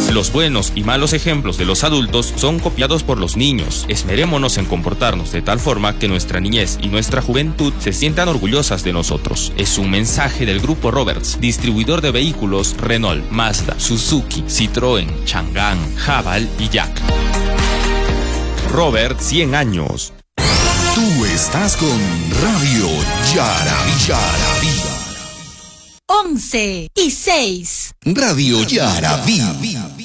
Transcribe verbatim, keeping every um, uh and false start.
Los buenos y malos ejemplos de los adultos son copiados por los niños. Esmerémonos en comportarnos de tal forma que nuestra niñez y nuestra juventud se sientan orgullosas de nosotros. Es un mensaje del Grupo Roberts, distribuidor de vehículos Renault, Mazda, Suzuki, Citroën, Chang'an, Haval y Jack. Robert, cien años. Tú estás con Radio Yaraví. Yaraví. once y seis. Radio Yaraví.